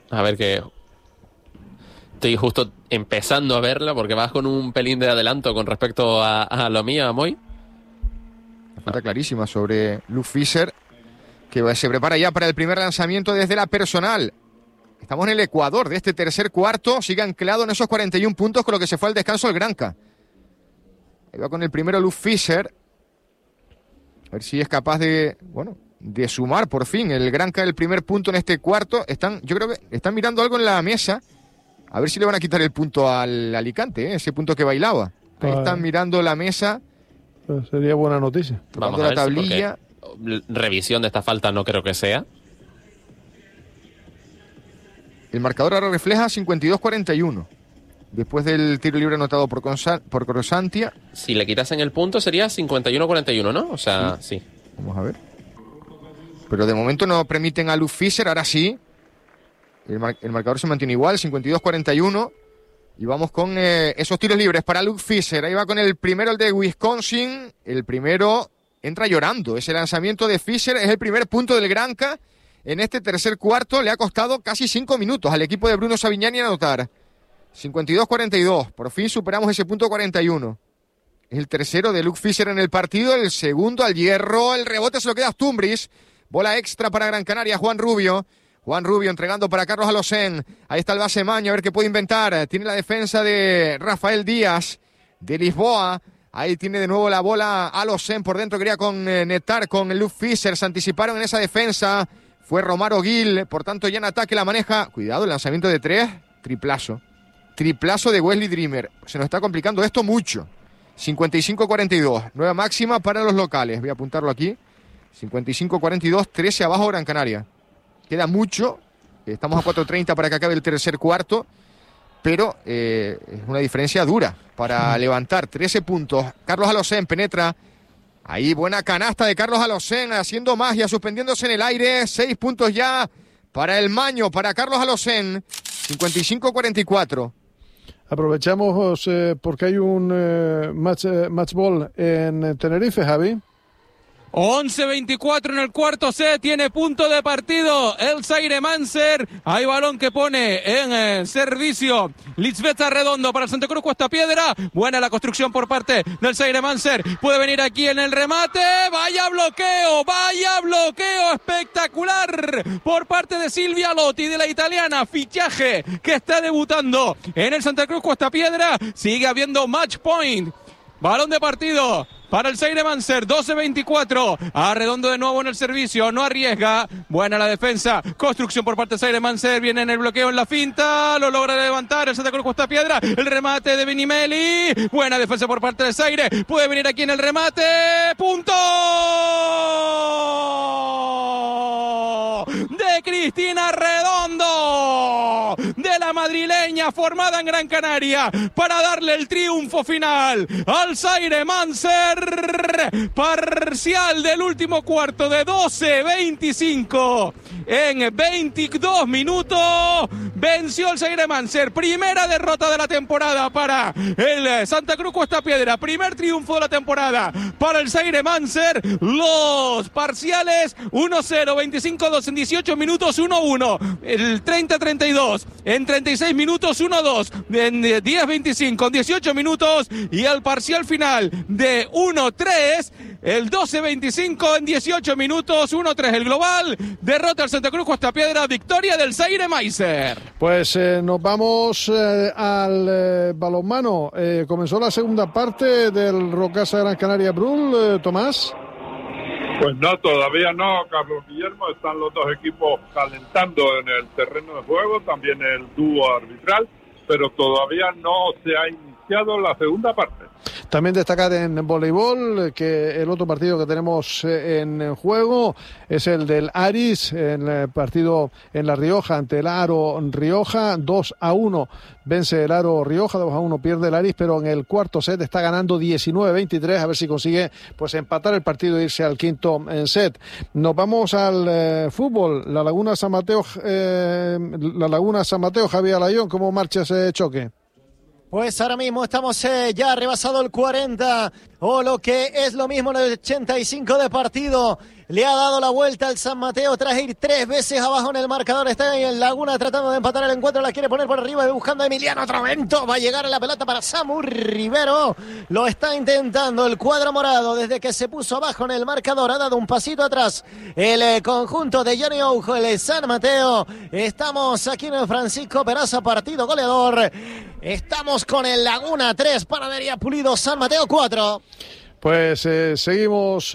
A ver, que estoy justo empezando a verla porque vas con un pelín de adelanto con respecto a lo mío, a Moy. Falta clarísima sobre Luke Fischer, que se prepara ya para el primer lanzamiento desde la personal. Estamos en el Ecuador de este tercer cuarto. Sigue anclado en esos 41 puntos con lo que se fue al descanso el Granca. Ahí va con el primero Luke Fischer. A ver si es capaz de sumar por fin el Granca el primer punto en este cuarto. Yo creo que están mirando algo en la mesa. A ver si le van a quitar el punto al Alicante, ese punto que bailaba. Ahí están mirando la mesa. Pues sería buena noticia. Vamos a ver, la tablilla. Revisión de esta falta no creo que sea. El marcador ahora refleja 52-41. Después del tiro libre anotado por Crossantia. Si le quitasen el punto sería 51-41, ¿no? O sea, sí. Vamos a ver. Pero de momento no permiten a Luke Fischer, ahora sí. El marcador se mantiene igual, 52-41. Y vamos con esos tiros libres para Luke Fischer. Ahí va con el primero, el de Wisconsin. El primero entra llorando. Ese lanzamiento de Fischer es el primer punto del Granca. En este tercer cuarto le ha costado casi 5 minutos al equipo de Bruno Savignani anotar. 52-42. Por fin superamos ese punto 41. Es el tercero de Luke Fischer en el partido. El segundo al hierro. El rebote se lo queda a Stumbris. Bola extra para Gran Canaria. Juan Rubio entregando para Carlos Alocén. Ahí está el base Maño, a ver qué puede inventar. Tiene la defensa de Rafael Díaz, de Lisboa. Ahí tiene de nuevo la bola Alocén por dentro. Quería conectar con Luke Fischer. Se anticiparon en esa defensa. Fue Romaro Gil, por tanto ya en ataque la maneja. Cuidado, el lanzamiento de 3. Triplazo de Wesley Dreamer. Se nos está complicando esto mucho. 55-42. Nueva máxima para los locales. Voy a apuntarlo aquí. 55-42, 13 abajo Gran Canaria. Queda mucho. Estamos a 4:30 para que acabe el tercer cuarto. Pero es una diferencia dura para levantar 13 puntos. Carlos Alocén penetra. Ahí buena canasta de Carlos Alocén, haciendo magia, suspendiéndose en el aire. 6 puntos ya para el Maño, para Carlos Alocén. 55-44. Aprovechamos porque hay un match ball en Tenerife, Javi. 11-24 en el cuarto set, tiene punto de partido el Zaire Manser. Hay balón que pone en servicio Lisbeth Redondo para el Santa Cruz Cuesta Piedra. Buena la construcción por parte del Zaire Manser. Puede venir aquí en el remate. Vaya bloqueo espectacular por parte de Silvia Lotti, de la italiana. Fichaje que está debutando en el Santa Cruz Cuesta Piedra. Sigue habiendo match point. Balón de partido para el Zaire Manser, 12-24. Arredondo de nuevo en el servicio, no arriesga. Buena la defensa, construcción por parte de Zaire Manser. Viene en el bloqueo en la finta, lo logra levantar el Santa Cruz Costa Piedra. El remate de Benimeli. Buena defensa por parte de Zaire. Puede venir aquí en el remate. ¡Punto! De Cristina Redondo, de la madrileña formada en Gran Canaria, para darle el triunfo final al Zaire Manser. Parcial del último cuarto de 12-25 en 22 minutos. Venció el Zaire Manser. Primera derrota de la temporada para el Santa Cruz Cuesta Piedra. Primer triunfo de la temporada para el Zaire Manser. Los parciales 1-0, 25-2 en 18 minutos, 1-1. El 30-32 en 36 minutos, 1-2 en 10-25 en 18 minutos. Y el parcial final de 1-3, el 12-25 en 18 minutos, 1-3 el global. Derrota al Santa Cruz Cuesta Piedra, victoria del Zaire Manser. Pues nos vamos al balonmano. Comenzó la segunda parte del Rocasa Gran Canaria Brul, Tomás. Pues no, todavía no, Carlos Guillermo. Están los dos equipos calentando en el terreno de juego, también el dúo arbitral, pero todavía no se ha iniciado la segunda parte. También destacar en voleibol que el otro partido que tenemos en juego es el del Aris, en el partido en La Rioja ante el Aro Rioja. 2-1 vence el Aro Rioja, 2-1 pierde el Aris, pero en el cuarto set está ganando 19-23, a ver si consigue pues empatar el partido e irse al quinto set. Nos vamos al fútbol, la Laguna San Mateo, Javier Alayón. ¿Cómo marcha ese choque? Pues ahora mismo estamos ya rebasado el 40, o lo que es lo mismo, el 85 de partido le ha dado la vuelta al San Mateo tras ir 3 veces abajo en el marcador. Está ahí en Laguna tratando de empatar el encuentro, la quiere poner por arriba, buscando a Emiliano Trovento. Va a llegar a la pelota para Samu Rivero. Lo está intentando el cuadro morado desde que se puso abajo en el marcador. Ha dado un pasito atrás el conjunto de Johnny Oujo, el San Mateo. Estamos aquí en Francisco Peraza, partido goleador. Estamos con el Laguna 3, Panadería Pulido, San Mateo 4. Pues seguimos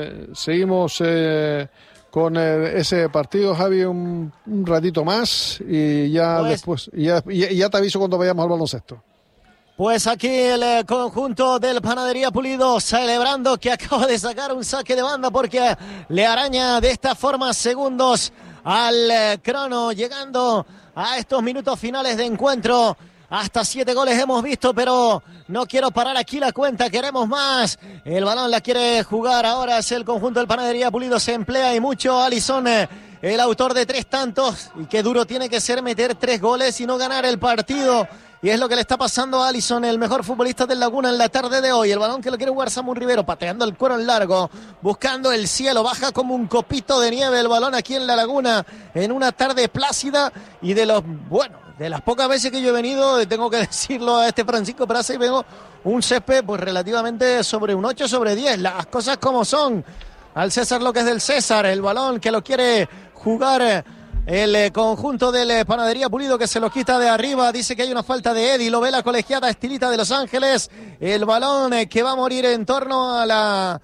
con ese partido, Javi, un ratito más y ya pues, después ya te aviso cuando vayamos al baloncesto. Pues aquí el conjunto del Panadería Pulido celebrando que acaba de sacar un saque de banda porque le araña de esta forma segundos al crono, llegando a estos minutos finales de encuentro. Hasta 7 goles hemos visto, pero no quiero parar aquí la cuenta, queremos más. El balón la quiere jugar ahora, es el conjunto del Panadería Pulido, se emplea y mucho. Alisson, el autor de 3 tantos, y qué duro tiene que ser meter 3 goles y no ganar el partido. Y es lo que le está pasando a Alisson, el mejor futbolista del Laguna en la tarde de hoy. El balón que lo quiere jugar Samu Rivero, pateando el cuero en largo, buscando el cielo, baja como un copito de nieve el balón aquí en la Laguna, en una tarde plácida y de las pocas veces que yo he venido, tengo que decirlo a este Francisco Peraza, y vengo un césped pues relativamente sobre un 8 sobre 10, las cosas como son. Al César lo que es del César, el balón que lo quiere jugar el conjunto del Panadería Pulido, que se lo quita de arriba, dice que hay una falta de Eddie, lo ve la colegiada Estilita de Los Ángeles, el balón que va a morir en torno a la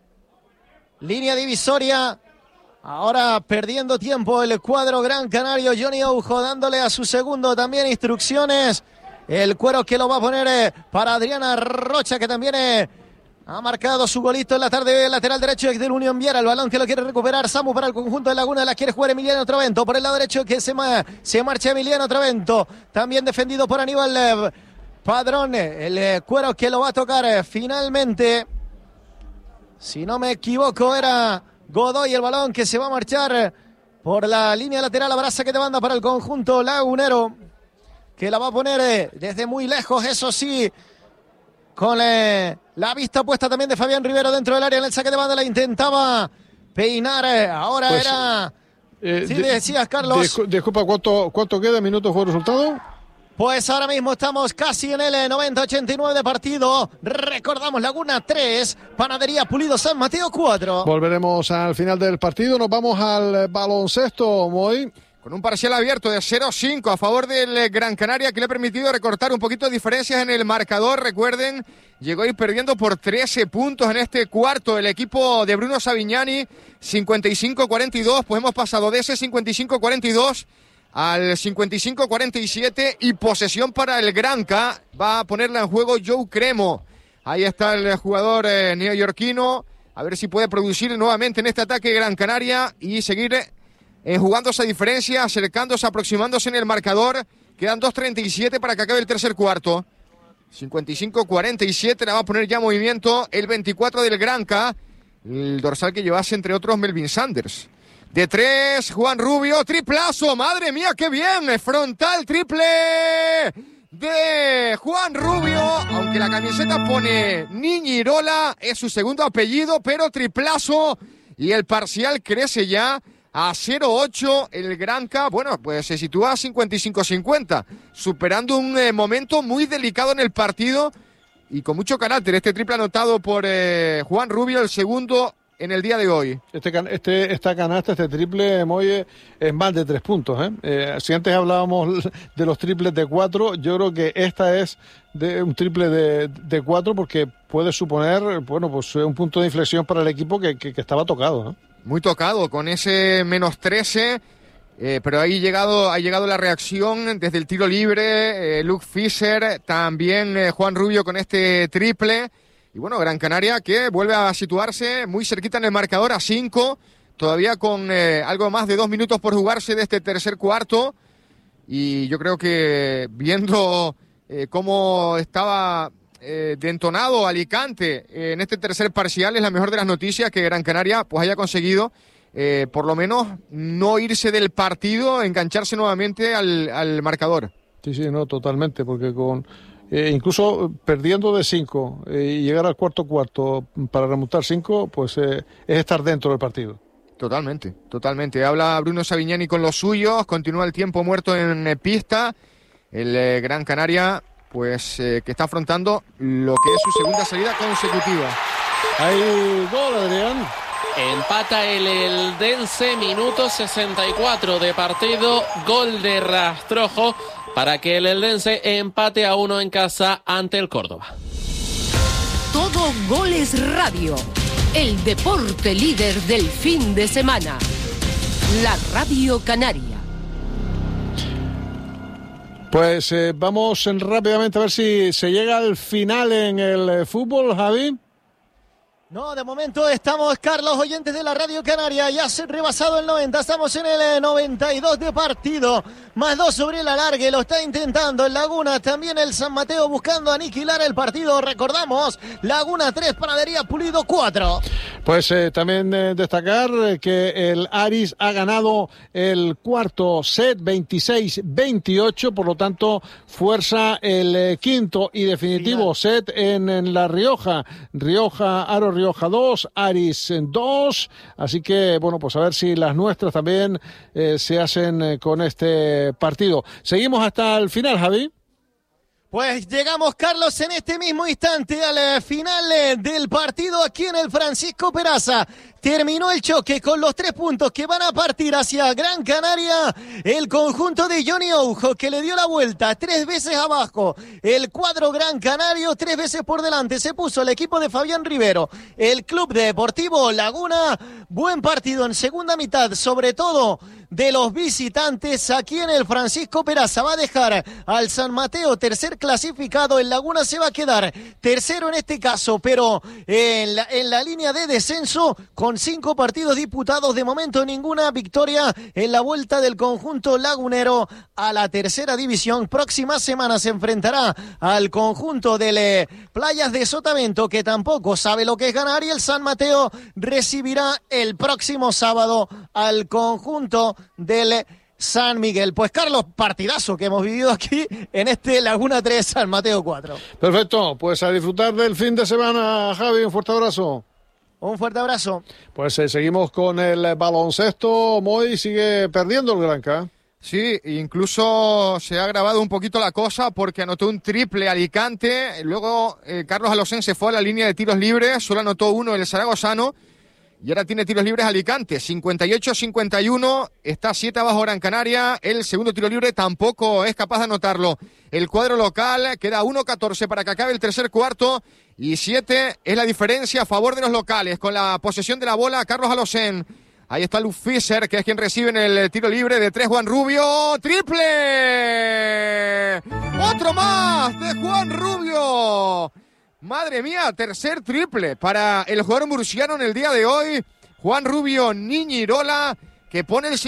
línea divisoria. Ahora perdiendo tiempo el cuadro gran canario, Johnny Oujo dándole a su segundo también instrucciones. El cuero que lo va a poner para Adriana Rocha, que también ha marcado su golito en la tarde, lateral derecho del Unión Viera. El balón que lo quiere recuperar Samu para el conjunto de Laguna, la quiere jugar Emiliano Trovento. Por el lado derecho que se marcha Emiliano Trovento, también defendido por Aníbal Padrón. El cuero que lo va a tocar finalmente, si no me equivoco, era Godoy, el balón que se va a marchar por la línea lateral, abraza que te manda para el conjunto lagunero, que la va a poner desde muy lejos, eso sí, con la vista puesta también de Fabián Rivero dentro del área. En el saque de banda la intentaba peinar, ahora pues, era... sí, decías, Carlos. Disculpa, ¿cuánto queda? ¿Minutos fue el resultado? Pues ahora mismo estamos casi en el 90-89 de partido. Recordamos, Laguna 3, Panadería Pulido San Mateo 4. Volveremos al final del partido. Nos vamos al baloncesto, Moy. Con un parcial abierto de 0-5 a favor del Gran Canaria, que le ha permitido recortar un poquito de diferencias en el marcador. Recuerden, llegó a ir perdiendo por 13 puntos en este cuarto el equipo de Bruno Savignani, 55-42. Pues hemos pasado de ese 55-42 al 55-47 y posesión para el Granca. Va a ponerla en juego Joe Cremo. Ahí está el jugador neoyorquino. A ver si puede producir nuevamente en este ataque Gran Canaria y seguir jugando esa diferencia, acercándose, aproximándose en el marcador. Quedan 2:37 para que acabe el tercer cuarto. 55-47, la va a poner ya en movimiento el 24 del Granca. El dorsal que llevase entre otros Melvin Sanders. De 3, Juan Rubio, triplazo, madre mía, qué bien, frontal, triple de Juan Rubio, aunque la camiseta pone Niñirola, es su segundo apellido, pero triplazo, y el parcial crece ya a 0-8, el Granca, bueno, pues se sitúa a 55-50, superando un momento muy delicado en el partido, y con mucho carácter, este triple anotado por Juan Rubio, el segundo en el día de hoy. Esta canasta, este triple, Moye, es más de 3 puntos. Si antes hablábamos de los triples de 4, yo creo que esta es de un triple de 4 porque puede suponer, bueno, pues un punto de inflexión para el equipo que estaba tocado. Muy tocado, con ese menos 13, pero ahí ha llegado la reacción desde el tiro libre, Luke Fischer, también Juan Rubio con este triple. Y bueno, Gran Canaria que vuelve a situarse muy cerquita en el marcador a 5, todavía con algo más de 2 minutos por jugarse de este tercer cuarto. Y yo creo que viendo cómo estaba de entonado Alicante en este tercer parcial, es la mejor de las noticias que Gran Canaria pues haya conseguido por lo menos no irse del partido, engancharse nuevamente al marcador. Sí, no, totalmente, porque con incluso perdiendo de 5 y llegar al cuarto para remontar 5, pues es estar dentro del partido. Totalmente, totalmente. Habla Bruno Savignani con los suyos, continúa el tiempo muerto en pista. El Gran Canaria, pues que está afrontando lo que es su segunda salida consecutiva. Hay gol, Adrián. Empata el Eldense, minuto 64 de partido, gol de Rastrojo para que el Eldense empate a 1 en casa ante el Córdoba. Todo Goles Radio, el deporte líder del fin de semana. La Radio Canaria. Pues vamos rápidamente a ver si se llega al final en el fútbol, Javi. No, de momento estamos, Carlos, oyentes de la Radio Canaria, ya se ha rebasado el 90, estamos en el 92 de partido, más 2 sobre el alargue, lo está intentando el Laguna, también el San Mateo buscando aniquilar el partido, recordamos, Laguna 3, Panadería Pulido 4. Pues también destacar que el Aris ha ganado el cuarto set 26-28, por lo tanto fuerza el quinto y definitivo set en La Rioja, Aro Rioja 2, Aris 2, así que bueno, pues a ver si las nuestras también se hacen con este partido. Seguimos hasta el final, Javi. Pues llegamos, Carlos, en este mismo instante al final del partido aquí en el Francisco Peraza. Terminó el choque con los 3 puntos que van a partir hacia Gran Canaria. El conjunto de Johnny Oujo, que le dio la vuelta 3 veces abajo. El cuadro Gran Canario 3 veces por delante. Se puso el equipo de Fabián Rivero. El Club Deportivo Laguna. Buen partido en segunda mitad, sobre todo de los visitantes aquí en el Francisco Peraza. Va a dejar al San Mateo tercer clasificado. El Laguna se va a quedar tercero en este caso, pero en la línea de descenso con 5 partidos disputados. De momento ninguna victoria en la vuelta del conjunto lagunero a la tercera división. Próxima semana se enfrentará al conjunto de Playas de Sotavento, que tampoco sabe lo que es ganar, y el San Mateo recibirá el próximo sábado al conjunto del San Miguel. Pues Carlos, partidazo que hemos vivido aquí en este Laguna 3, San Mateo 4. Perfecto, pues a disfrutar del fin de semana, Javi, un fuerte abrazo. Un fuerte abrazo. Pues seguimos con el baloncesto. Moy sigue perdiendo el Granca. Sí, incluso se ha agravado un poquito la cosa porque anotó un triple Alicante. Luego Carlos Alocén se fue a la línea de tiros libres, solo anotó uno el zaragozano. Y ahora tiene tiros libres Alicante, 58-51, está 7 abajo Gran Canaria, el segundo tiro libre tampoco es capaz de anotarlo. El cuadro local queda 1-14 para que acabe el tercer cuarto y 7 es la diferencia a favor de los locales. Con la posesión de la bola, Carlos Alocén. Ahí está Luke Fischer, que es quien recibe en el tiro libre de 3, Juan Rubio. ¡Triple! ¡Otro más de Juan Rubio! Madre mía, tercer triple para el jugador murciano en el día de hoy. Juan Rubio Niñirola, que pone el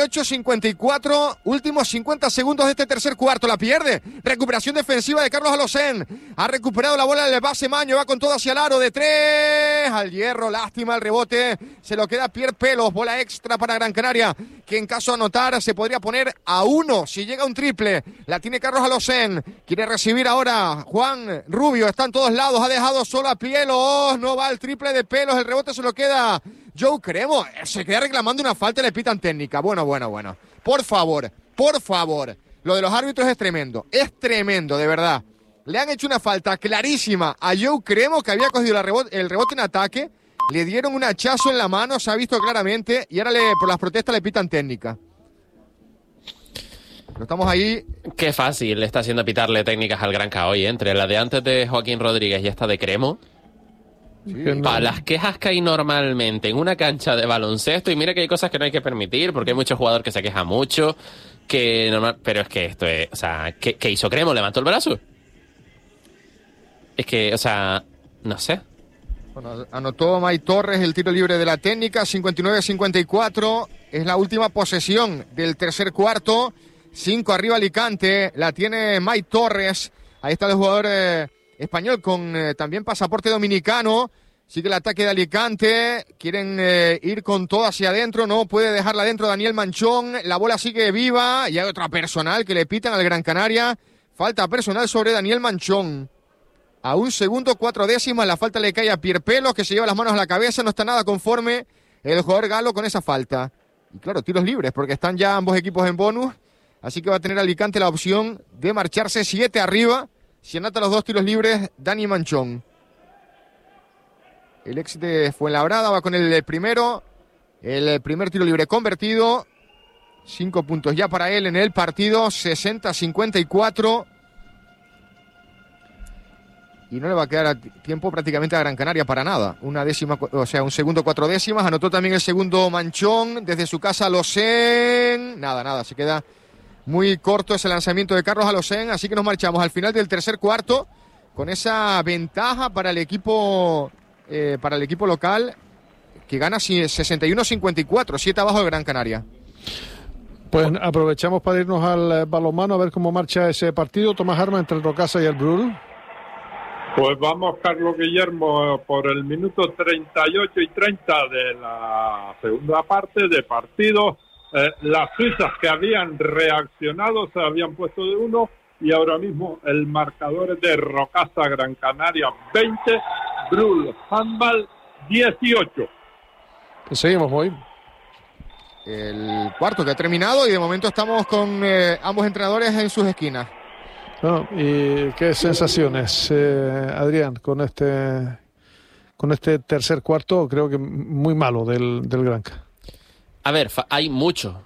58-54, últimos 50 segundos de este tercer cuarto. La pierde. Recuperación defensiva de Carlos Alocén. Ha recuperado la bola del base Maño, va con todo hacia el aro de 3. Al hierro, lástima el rebote. Se lo queda Pierre Pelos, bola extra para Gran Canaria, que en caso de anotar se podría poner a 1 si llega un triple. La tiene Carlos Alocén. Quiere recibir ahora Juan Rubio. Está en todos lados, ha dejado solo a Pelos. No va el triple de Pelos, el rebote se lo queda Joe Cremo. Se queda reclamando una falta y le pitan técnica. Bueno. Por favor. Lo de los árbitros es tremendo, de verdad. Le han hecho una falta clarísima a Joe Cremo, que había cogido el rebote en ataque. Le dieron un hachazo en la mano, se ha visto claramente, y ahora por las protestas le pitan técnica. Pero estamos ahí. Qué fácil le está haciendo pitarle técnicas al Granca hoy, entre la de antes de Joaquín Rodríguez y esta de Cremo. Sí, para las quejas que hay normalmente en una cancha de baloncesto, y mira que hay cosas que no hay que permitir, porque hay muchos jugadores que se quejan mucho, pero es que esto es, o sea, ¿qué hizo Cremo? ¿Levantó el brazo? Es que, o sea, no sé. Bueno, anotó May Torres el tiro libre de la técnica, 59-54, es la última posesión del tercer cuarto, 5 arriba Alicante, la tiene May Torres, ahí está el jugador español con también pasaporte dominicano. Sigue el ataque de Alicante, quieren ir con todo hacia adentro, no puede dejarla adentro Daniel Manchón, la bola sigue viva y hay otra personal que le pitan al Gran Canaria. falta personal sobre Daniel Manchón. A 1 segundo 4 décimas, la falta le cae a Pierre Pelos, que se lleva las manos a la cabeza, no está nada conforme el jugador galo con esa falta. Y claro, tiros libres, porque están ya ambos equipos en bonus, así que va a tener Alicante la opción de marcharse 7 arriba, si anota los 2 tiros libres Dani Manchón. El ex de Fuenlabrada va con el primero, el primer tiro libre convertido, 5 puntos ya para él en el partido, 60-54. Y no le va a quedar tiempo prácticamente a Gran Canaria para nada. 1 segundo 4 décimas. Anotó también el segundo Manchón. Desde su casa Alocén. Nada. Se queda muy corto ese lanzamiento de Carlos Alocén. Así que nos marchamos al final del tercer cuarto con esa ventaja para el equipo local, que gana 61-54, 7 abajo de Gran Canaria. Pues aprovechamos para irnos al balonmano a ver cómo marcha ese partido. Tomás Arma entre el Rocasa y el Brul. Pues vamos, Carlos Guillermo, por el minuto 38 y 30 de la segunda parte de partido. Las suizas que habían reaccionado se habían puesto de 1 y ahora mismo el marcador es de Rocasa Gran Canaria 20, Brul Handball 18. Pues seguimos hoy. El cuarto que ha terminado y de momento estamos con ambos entrenadores en sus esquinas. No, ¿y qué sensaciones, Adrián, con este tercer cuarto? Creo que muy malo del Granca. A ver, hay muchos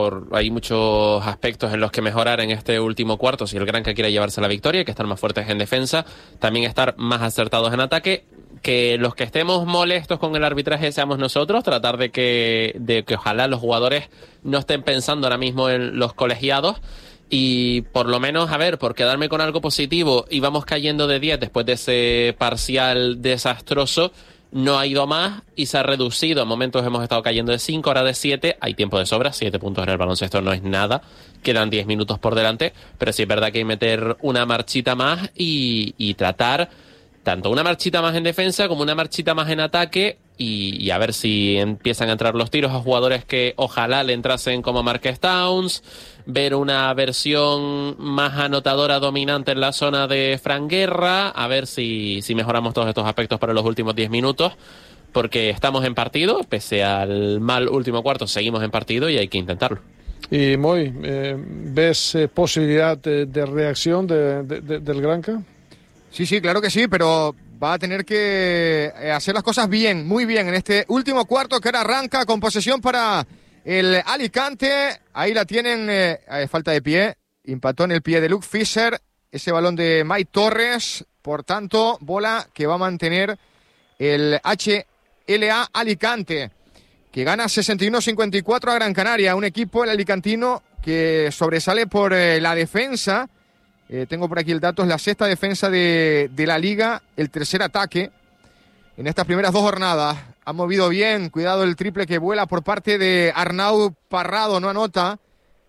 aspectos en los que mejorar en este último cuarto. Si el Granca quiere llevarse la victoria, hay que estar más fuertes en defensa, también estar más acertados en ataque. Que los que estemos molestos con el arbitraje seamos nosotros, tratar de que ojalá los jugadores no estén pensando ahora mismo en los colegiados. Y por lo menos, a ver, por quedarme con algo positivo, íbamos cayendo de 10 después de ese parcial desastroso, no ha ido más y se ha reducido. En momentos hemos estado cayendo de 5, ahora de 7, hay tiempo de sobra, 7 puntos en el baloncesto no es nada, quedan 10 minutos por delante, pero sí es verdad que hay que meter una marchita más y tratar tanto una marchita más en defensa como una marchita más en ataque y a ver si empiezan a entrar los tiros a jugadores que ojalá le entrasen como Marques Towns, ver una versión más anotadora dominante en la zona de Fran Guerra, a ver si mejoramos todos estos aspectos para los últimos 10 minutos, porque estamos en partido, pese al mal último cuarto, seguimos en partido y hay que intentarlo. Y Moy, ¿ves posibilidad de reacción del Granca? Sí, claro que sí, pero va a tener que hacer las cosas bien, muy bien, en este último cuarto que ahora arranca con posesión para el Alicante. Ahí la tienen, falta de pie, impactó en el pie de Luke Fischer, ese balón de Mike Torres, por tanto, bola que va a mantener el HLA Alicante, que gana 61-54 a Gran Canaria, un equipo, el alicantino, que sobresale por la defensa. Tengo por aquí el dato, es la sexta defensa de la liga, el tercer ataque en estas primeras 2 jornadas. Ha movido bien, cuidado el triple que vuela por parte de Arnau Parrado, no anota.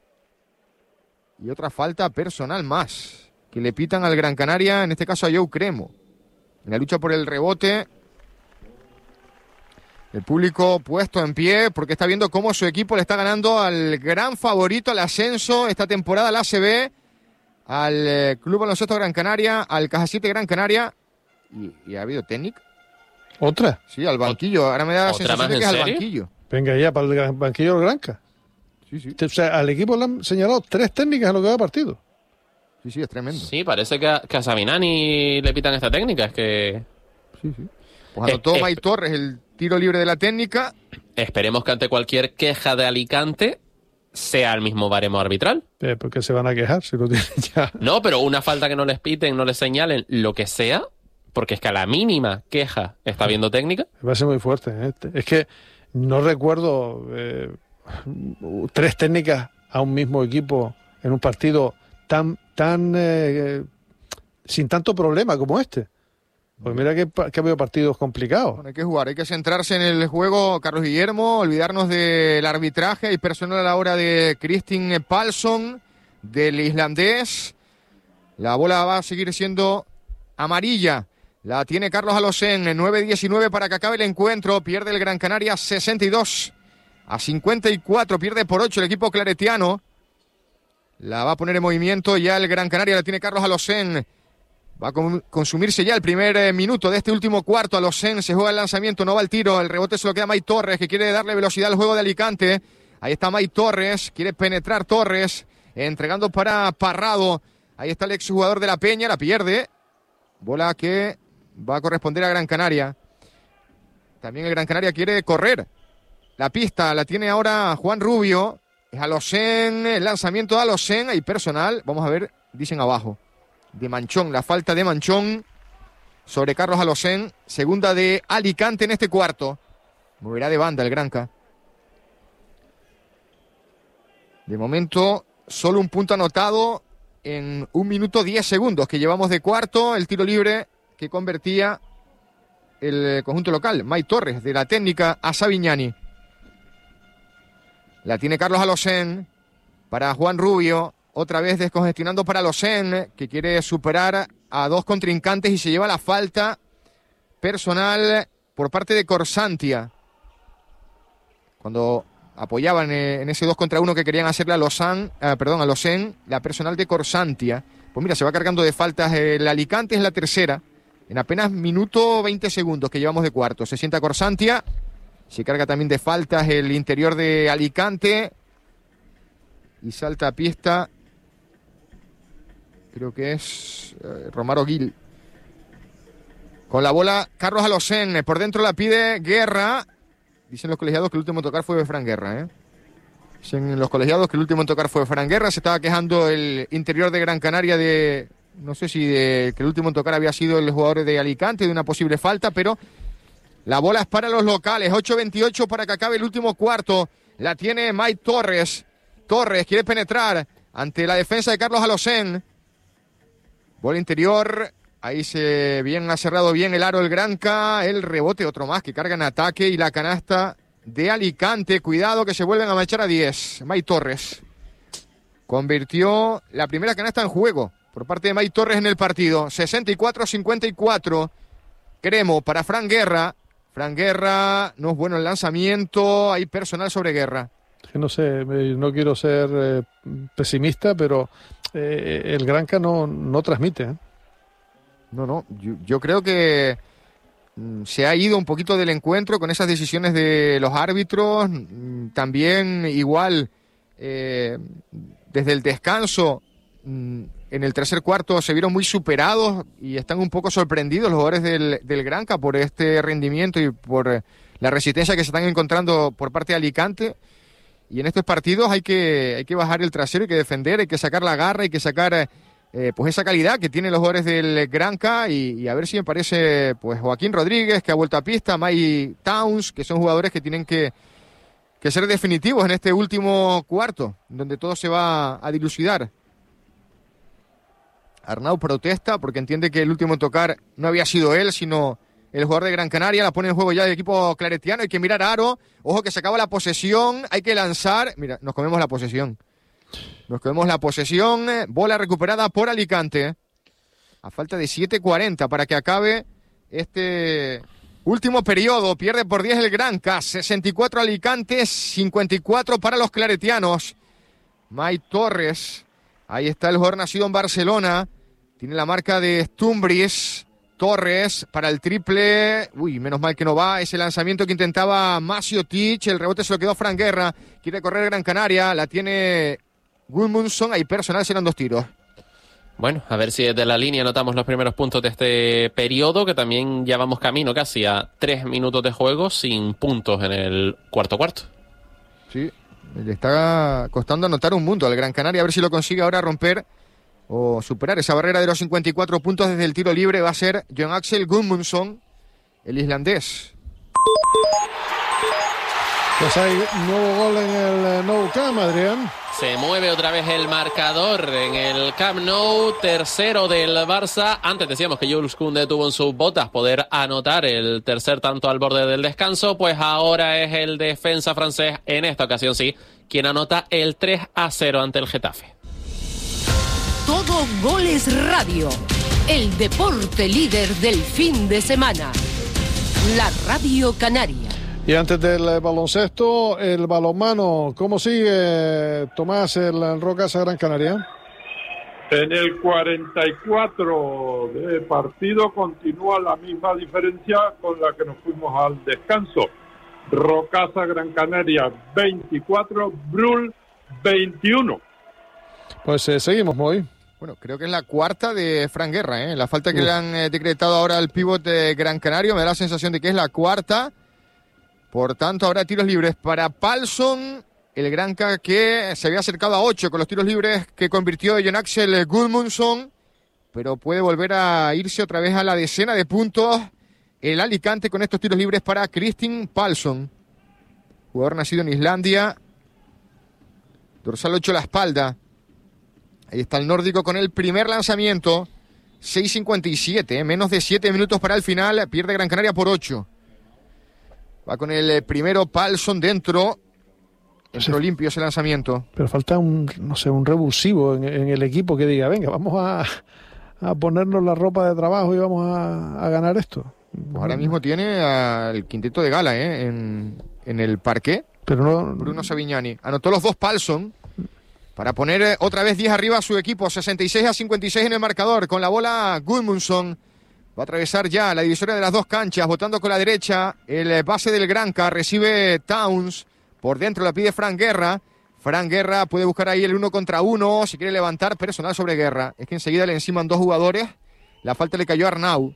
Y otra falta personal más, que le pitan al Gran Canaria, en este caso a Joe Cremo. En la lucha por el rebote, el público puesto en pie, porque está viendo cómo su equipo le está ganando al gran favorito al ascenso esta temporada, al ACB, al Club Baloncesto Gran Canaria, al Caja 7 Gran Canaria, y ha habido técnica. ¿Otra? Sí, al banquillo. Ahora me da la sensación de que es al banquillo. Venga ya, para el banquillo del Granca. Sí. O sea, al equipo le han señalado 3 técnicas en lo que va de partido. Sí, es tremendo. Sí, parece que a Sabinani le pitan esta técnica, es que... Sí. Pues anotó Mike Torres el tiro libre de la técnica. Esperemos que ante cualquier queja de Alicante sea el mismo baremo arbitral. ¿Por qué se van a quejar si lo tienen ya? No, pero una falta que no les piten, no les señalen, lo que sea, porque es que a la mínima queja está viendo técnica. Va a ser muy fuerte. Es que no recuerdo 3 técnicas a un mismo equipo en un partido tan sin tanto problema como este. Pues mira que ha habido partidos complicados. Bueno, hay que jugar, hay que centrarse en el juego, Carlos Guillermo, olvidarnos del arbitraje y personal a la hora de Kristin Palsson, del islandés. La bola va a seguir siendo amarilla. La tiene Carlos Alocén, 9-19 para que acabe el encuentro. Pierde el Gran Canaria 62-54, pierde por 8 el equipo claretiano. La va a poner en movimiento ya el Gran Canaria, la tiene Carlos Alocén. Va a consumirse ya el primer minuto de este último cuarto. Alocén se juega el lanzamiento, no va el tiro. El rebote se lo queda Mike Torres, que quiere darle velocidad al juego de Alicante. Ahí está Mike Torres, quiere penetrar Torres, entregando para Parrado. Ahí está el exjugador de la Peña, la pierde. Bola que va a corresponder a Gran Canaria. También el Gran Canaria quiere correr. La pista la tiene ahora Juan Rubio. Es Alocén, el lanzamiento de Alocén. Hay personal, vamos a ver, dicen abajo. De Manchón, la falta de Manchón sobre Carlos Alocén. Segunda de Alicante en este cuarto. Moverá de banda el Granca. De momento, solo un punto anotado en 1 minuto 10 segundos que llevamos de cuarto. El tiro libre que convertía el conjunto local. Mike Torres, de la técnica a Savignani. La tiene Carlos Alocén para Juan Rubio. Otra vez descongestionando para Alocén, que quiere superar a 2 contrincantes y se lleva la falta personal por parte de Corsantia. Cuando apoyaban en ese 2 contra 1 que querían hacerle a Alocén, la personal de Corsantia. Pues mira, se va cargando de faltas el Alicante, es la tercera. En apenas minuto 20 segundos que llevamos de cuarto. Se sienta Corsantia. Se carga también de faltas el interior de Alicante. Y salta a pista. Creo que es Romaro Gil. Con la bola, Carlos Alocén. Por dentro la pide Guerra. Dicen los colegiados que el último en tocar fue Fran Guerra. Dicen los colegiados que el último en tocar fue Fran Guerra. Se estaba quejando el interior de Gran Canaria de... No sé si que el último en tocar había sido el jugador de Alicante, de una posible falta, pero la bola es para los locales. 8:28 para que acabe el último cuarto. La tiene Mike Torres. Torres quiere penetrar ante la defensa de Carlos Alocén. Bola interior. Ahí ha cerrado bien el aro el Granca. El rebote, otro más que carga en ataque. Y la canasta de Alicante. Cuidado que se vuelven a marchar a 10. Mike Torres convirtió la primera canasta en juego por parte de Mike Torres en el partido. 64-54. Cremo para Fran Guerra. Fran Guerra no es bueno el lanzamiento. Hay personal sobre Guerra. No sé, no quiero ser pesimista, pero el Granca no transmite. No, yo creo que se ha ido un poquito del encuentro con esas decisiones de los árbitros. También igual desde el descanso en el tercer cuarto se vieron muy superados y están un poco sorprendidos los jugadores del Granca por este rendimiento y por la resistencia que se están encontrando por parte de Alicante. Y en estos partidos hay que bajar el trasero, hay que defender, hay que sacar la garra, hay que sacar pues esa calidad que tienen los jugadores del Granca y a ver si me parece pues Joaquín Rodríguez, que ha vuelto a pista, Mike Towns, que son jugadores que tienen que ser definitivos en este último cuarto, donde todo se va a dilucidar. Arnau protesta porque entiende que el último en tocar no había sido él, sino el jugador de Gran Canaria. La pone en juego ya el equipo claretiano. Hay que mirar a aro. Ojo que se acaba la posesión. Hay que lanzar. Mira, nos comemos la posesión. Bola recuperada por Alicante. A falta de 7:40 para que acabe este último periodo. Pierde por 10 el Granca. 64 Alicante, 54 para los claretianos. Mike Torres. Ahí está el jugador nacido en Barcelona. Tiene la marca de Stumbris. Torres para el triple. Uy, menos mal que no va. Ese lanzamiento que intentaba Macio Tich. El rebote se lo quedó Fran Guerra. Quiere correr Gran Canaria. La tiene Gudmundsson. Hay personal, serán 2 tiros. Bueno, a ver si desde la línea anotamos los primeros puntos de este periodo, que también ya vamos camino casi a 3 minutos de juego sin puntos en el cuarto. Sí, le está costando anotar un mundo al Gran Canaria. A ver si lo consigue ahora romper o superar esa barrera de los 54 puntos desde el tiro libre. Va a ser John Axel Gudmundsson, el islandés. Pues hay nuevo gol en el Nou Camp, Adrián. Se mueve otra vez el marcador en el Camp Nou, tercero del Barça. Antes decíamos que Jules Koundé tuvo en sus botas poder anotar el tercer tanto al borde del descanso, pues ahora es el defensa francés, en esta ocasión sí, quien anota el 3-0 ante el Getafe. Todo Goles Radio, el deporte líder del fin de semana. La Radio Canaria. Y antes del baloncesto, el balonmano, ¿cómo sigue, Tomás, el Rocasa Gran Canaria? En el 44 de partido continúa la misma diferencia con la que nos fuimos al descanso. Rocasa Gran Canaria 24, Brul 21. Pues seguimos, Moy. Bueno, creo que es la cuarta de Fran Guerra, ¿eh? La falta que le han decretado ahora al pívot de Gran Canario me da la sensación de que es la cuarta. Por tanto, habrá tiros libres para Palsson, el Granca que se había acercado a 8 con los tiros libres que convirtió John Axel Gudmundsson, pero puede volver a irse otra vez a la decena de puntos el Alicante con estos tiros libres para Kristin Palsson, jugador nacido en Islandia, dorsal 8 a la espalda. Ahí está el nórdico con el primer lanzamiento, 6:57, menos de 7 minutos para el final, pierde Gran Canaria por 8. Va con el primero Palsson dentro. Entró limpio ese lanzamiento. Pero falta un revulsivo en el equipo que diga, venga, vamos a ponernos la ropa de trabajo y vamos a ganar esto. Pues ahora mismo tiene al quinteto de gala en el parqué. Pero no, Bruno Savignani. Anotó los dos Palsson para poner otra vez 10 arriba a su equipo. 66-56 en el marcador. Con la bola Gudmundsson. Va a atravesar ya la divisoria de las dos canchas, botando con la derecha. El base del Granca recibe Towns. Por dentro la pide Fran Guerra. Fran Guerra puede buscar ahí el 1 contra 1. Si quiere levantar, personal sobre Guerra. Es que enseguida le enciman dos jugadores. La falta le cayó a Arnau.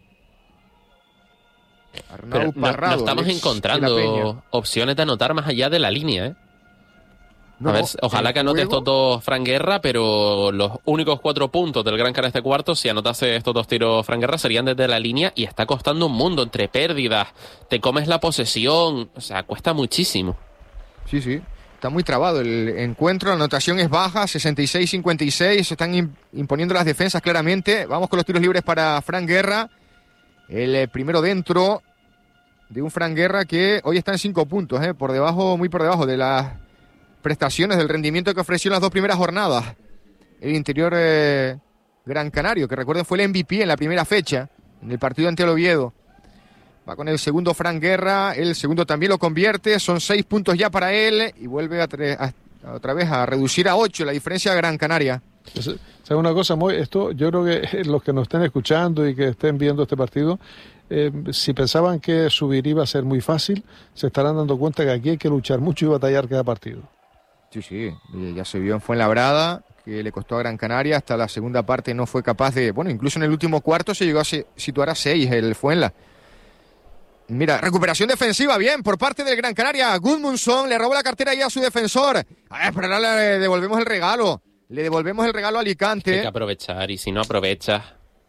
Pero no estamos encontrando opciones de anotar más allá de la línea, ¿eh? No, a ver, ojalá que anote estos dos Fran Guerra, pero los únicos 4 puntos del Gran Canaria este cuarto, si anotase estos dos tiros Fran Guerra, serían desde la línea y está costando un mundo entre pérdidas, te comes la posesión, o sea, cuesta muchísimo. Sí, está muy trabado el encuentro, la anotación es baja, 66-56, se están imponiendo las defensas claramente. Vamos con los tiros libres para Fran Guerra, el primero dentro de un Fran Guerra que hoy está en 5 puntos, muy por debajo de las prestaciones del rendimiento que ofreció en las 2 primeras jornadas. El interior Gran Canario, que recuerden fue el MVP en la primera fecha, en el partido ante el Oviedo. Va con el segundo Fran Guerra, el segundo también lo convierte, son 6 puntos ya para él y vuelve otra vez a reducir a 8 la diferencia de Gran Canaria. ¿Sabe una cosa, Moy? Esto yo creo que los que nos estén escuchando y que estén viendo este partido, si pensaban que subir iba a ser muy fácil, se estarán dando cuenta que aquí hay que luchar mucho y batallar cada partido. Sí, ya se vio en Fuenlabrada, que le costó a Gran Canaria, hasta la segunda parte no fue capaz de... Bueno, incluso en el último cuarto se llegó a situar a 6 el Fuenla. Mira, recuperación defensiva, bien, por parte del Gran Canaria. Gudmundsson le robó la cartera ahí a su defensor. A ver, pero ahora le devolvemos el regalo. Le devolvemos el regalo a Alicante. Hay que aprovechar, y si no aprovechas...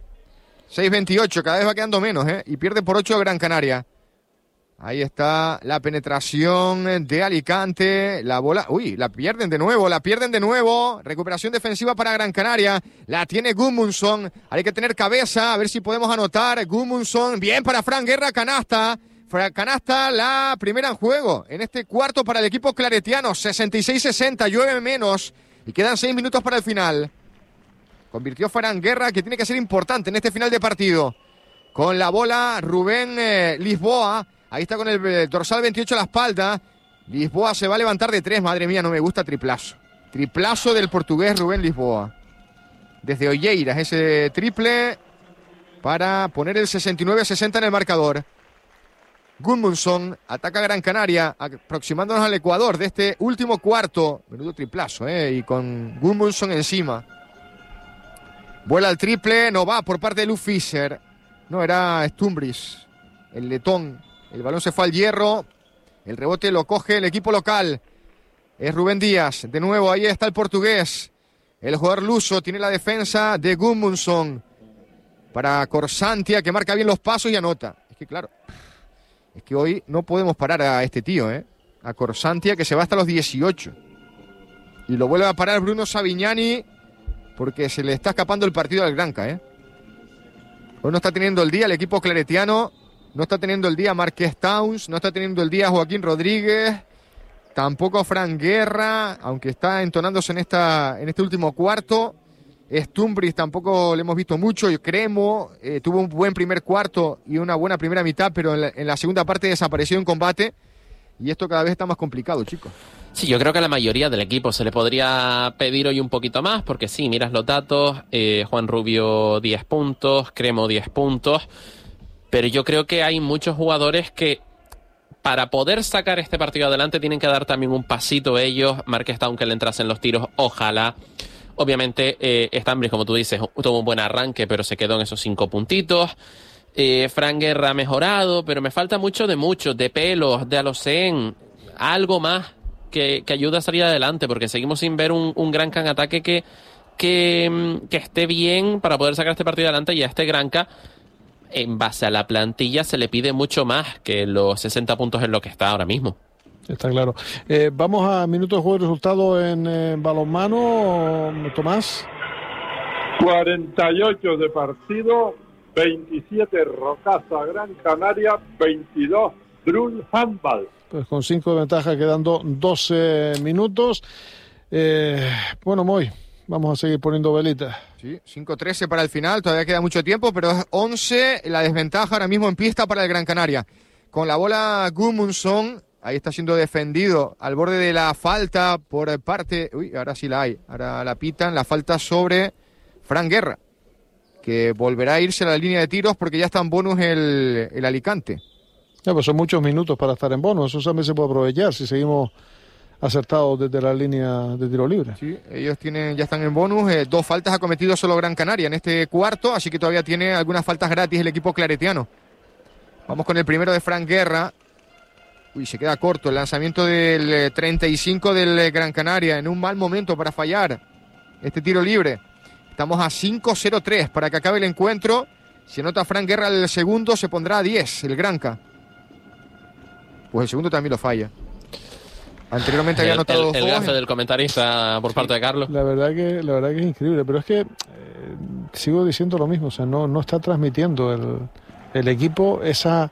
6-28, cada vez va quedando menos, y pierde por 8 Gran Canaria. Ahí está la penetración de Alicante. La bola, la pierden de nuevo. Recuperación defensiva para Gran Canaria. La tiene Gudmundsson. Hay que tener cabeza, a ver si podemos anotar. Gudmundsson, bien para Fran Guerra, canasta. Canasta la primera en juego en este cuarto para el equipo claretiano. 66-60, llueve menos. Y quedan 6 minutos para el final. Convirtió Fran Guerra, que tiene que ser importante en este final de partido. Con la bola Rubén Lisboa. Ahí está con el dorsal 28 a la espalda. Lisboa se va a levantar de 3. Madre mía, no me gusta triplazo. Triplazo del portugués Rubén Lisboa. Desde Olleiras, ese triple para poner el 69-60 en el marcador. Gudmundsson ataca a Gran Canaria, aproximándonos al Ecuador de este último cuarto. Menudo triplazo, y con Gudmundsson encima. Vuela el triple, no va por parte de Luke Fischer. No, era Stumbris, el letón. El balón se fue al hierro. El rebote lo coge el equipo local. Es Rubén Díaz. De nuevo, ahí está el portugués. El jugador luso tiene la defensa de Gudmundsson. Para Corsantia, que marca bien los pasos y anota. Es que claro, es que hoy no podemos parar a este tío, a Corsantia, que se va hasta los 18. Y lo vuelve a parar Bruno Savignani, porque se le está escapando el partido al Granca, Hoy no está teniendo el día el equipo claretiano. No está teniendo el día Marqués Towns, no está teniendo el día Joaquín Rodríguez, tampoco Fran Guerra, aunque está entonándose en este último cuarto. Stumbris tampoco le hemos visto mucho. Cremo tuvo un buen primer cuarto y una buena primera mitad, pero en la segunda parte desapareció en combate. y esto cada vez está más complicado, chicos. Sí, yo creo que a la mayoría del equipo se le podría pedir hoy un poquito más, porque sí, miras los datos, Juan Rubio 10 puntos, Cremo 10 puntos, pero yo creo que hay muchos jugadores que para poder sacar este partido adelante tienen que dar también un pasito ellos. Márquez, aunque le entrasen los tiros, ojalá. Obviamente, Stambris, como tú dices, tuvo un buen arranque, pero se quedó en esos 5 puntitos. Fran Guerra ha mejorado, pero me falta mucho, de Pelos, de Alocén, algo más que ayude a salir adelante, porque seguimos sin ver un Granca en ataque que esté bien para poder sacar este partido adelante, y a este Granca, en base a la plantilla, se le pide mucho más que los 60 puntos en lo que está ahora mismo. Está claro. Vamos a minutos de juego y resultado en balonmano, Tomás. 48 de partido, 27 Rocasa Gran Canaria, 22 Brun Handball. Pues con 5 de ventaja, quedando 12 minutos. Bueno, Moy, vamos a seguir poniendo velitas. Sí, 5-13 para el final, todavía queda mucho tiempo, pero es 11 la desventaja ahora mismo en pista para el Gran Canaria. Con la bola Gudmundsson, ahí está siendo defendido al borde de la falta por parte... Uy, ahora sí la hay, ahora la pitan, la falta sobre Fran Guerra, que volverá a irse a la línea de tiros porque ya está en bonus el Alicante. Ya, pues son muchos minutos para estar en bonus, eso también se puede aprovechar si seguimos acertados desde la línea de tiro libre. Sí, ellos ya están en bonus, 2 faltas ha cometido solo Gran Canaria en este cuarto, así que todavía tiene algunas faltas gratis el equipo claretiano. Vamos con el primero de Fran Guerra. Uy, se queda corto el lanzamiento del 35 del Gran Canaria, en un mal momento para fallar este tiro libre. Estamos a 5-0-3 para que acabe el encuentro. Si anota Fran Guerra el segundo, se pondrá a 10 el Granca. Pues el segundo también lo falla. Anteriormente había anotado el gafe del comentarista por parte de Carlos. La verdad que es increíble, pero es que sigo diciendo lo mismo, o sea, no está transmitiendo el equipo esa